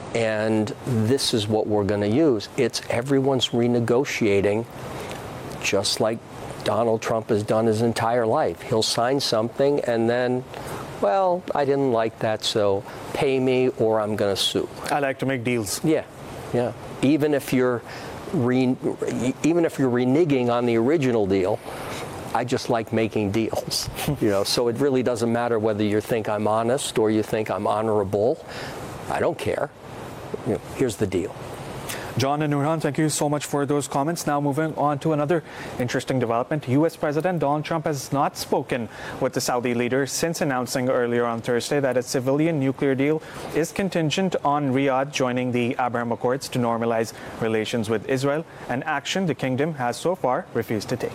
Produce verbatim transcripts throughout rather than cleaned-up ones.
and this is what we're going to use. It's everyone's renegotiating, just like Donald Trump has done his entire life. He'll sign something and then, well, I didn't like that, so pay me or I'm going to sue. I like to make deals. Yeah, yeah. Even if you're re, even if you're reneging on the original deal, I just like making deals. You know, so it really doesn't matter whether you think I'm honest or you think I'm honorable. I don't care. You know, here's the deal. John and Nurhan, thank you so much for those comments. Now moving on to another interesting development. U S President Donald Trump has not spoken with the Saudi leader since announcing earlier on Thursday that a civilian nuclear deal is contingent on Riyadh joining the Abraham Accords to normalize relations with Israel, an action the kingdom has so far refused to take.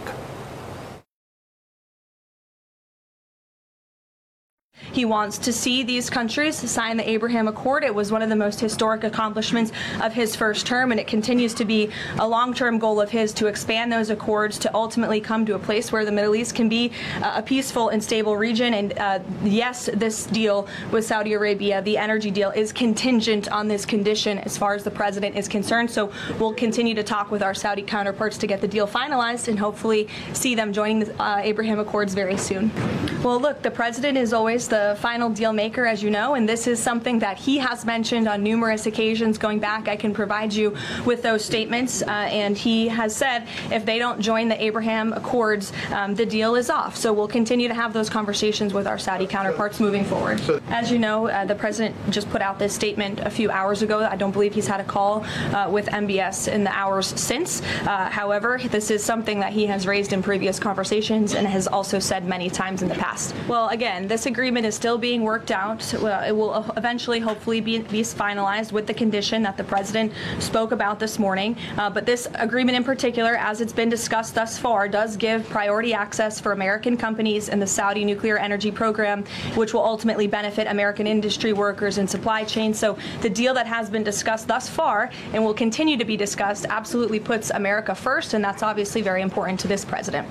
He wants to see these countries sign the Abraham Accord. It was one of the most historic accomplishments of his first term, and it continues to be a long-term goal of his to expand those accords to ultimately come to a place where the Middle East can be uh, a peaceful and stable region. And uh, yes, this deal with Saudi Arabia, the energy deal, is contingent on this condition as far as the president is concerned. So we'll continue to talk with our Saudi counterparts to get the deal finalized and hopefully see them joining the uh, Abraham Accords very soon. Well, look, the president is always the final deal maker, as you know, and this is something that he has mentioned on numerous occasions going back. I can provide you with those statements, uh, and he has said if they don't join the Abraham Accords, um, the deal is off. So we'll continue to have those conversations with our Saudi counterparts moving forward. As you know, uh, the president just put out this statement a few hours ago. I don't believe he's had a call uh, with M B S in the hours since. Uh, however, this is something that he has raised in previous conversations and has also said many times in the past. Well, again, this agreement is still being worked out. It will eventually, hopefully, be, be finalized with the condition that the president spoke about this morning. Uh, but this agreement in particular, as it's been discussed thus far, does give priority access for American companies in the Saudi nuclear energy program, which will ultimately benefit American industry workers and supply chains. So the deal that has been discussed thus far and will continue to be discussed absolutely puts America first, and that's obviously very important to this president.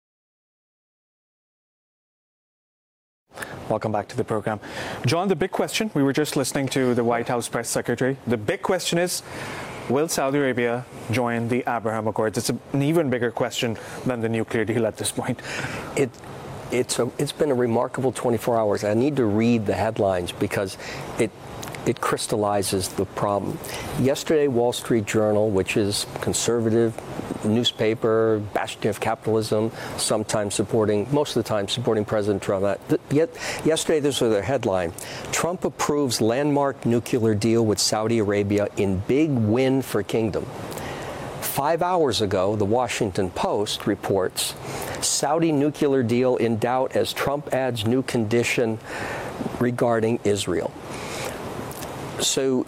Welcome back to the program. John, the big question, we were just listening to the White House press secretary. The big question is, will Saudi Arabia join the Abraham Accords? It's a, an even bigger question than the nuclear deal at this point. It, it's, a, it's been a remarkable twenty-four hours. I need to read the headlines because it it crystallizes the problem. Yesterday, Wall Street Journal, which is conservative newspaper, bastion of capitalism, sometimes supporting, most of the time supporting President Trump. Yet, yesterday, this was their headline: Trump approves landmark nuclear deal with Saudi Arabia in big win for kingdom. Five hours ago, the Washington Post reports Saudi nuclear deal in doubt as Trump adds new condition regarding Israel. So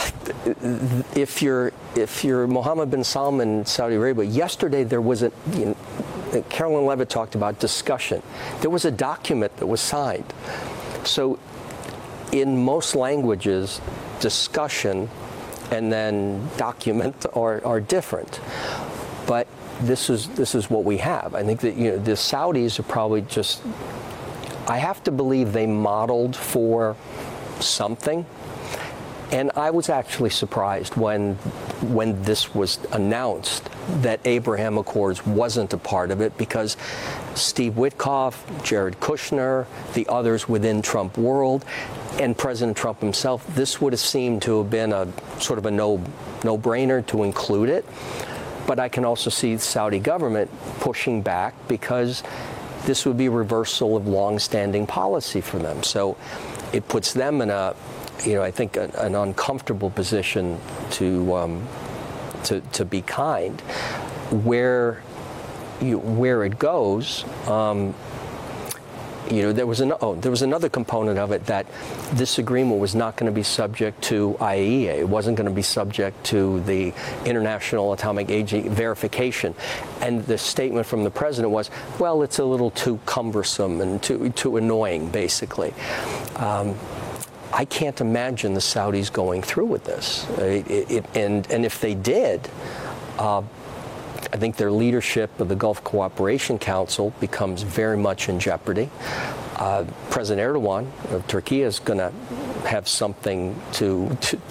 if you're if you're Mohammed bin Salman in Saudi Arabia, yesterday there was a, you know, Carolyn Levitt talked about discussion. There was a document that was signed. So in most languages, discussion and then document are, are different. But this is this is what we have. I think that, you know, the Saudis are probably just, I have to believe they modeled for something. And I was actually surprised when when this was announced that Abraham Accords wasn't a part of it, because Steve Witkoff, Jared Kushner, the others within Trump world, and President Trump himself, this would have seemed to have been a sort of a no no-brainer to include it. But I can also see the Saudi government pushing back because this would be a reversal of long-standing policy for them. So it puts them in a, you know, I think an, an uncomfortable position to, um, to to be kind. Where you, where it goes, um, you know, there was an oh, there was another component of it, that this agreement was not going to be subject to I A E A. It wasn't going to be subject to the International Atomic Energy verification. And the statement from the president was, well, it's a little too cumbersome and too too annoying, basically. Um, I can't imagine the Saudis going through with this. It, it, and, and if they did, uh, I think their leadership of the Gulf Cooperation Council becomes very much in jeopardy. Uh, President Erdogan of Turkey is going to have something to, to